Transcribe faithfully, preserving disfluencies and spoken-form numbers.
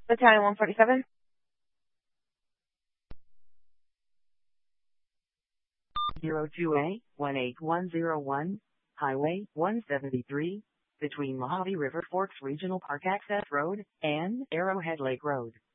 Battalion one forty-seven. zero two A one eight one zero one, Highway one seventy-three, between Mojave River Forks Regional Park Access Road and Arrowhead Lake Road.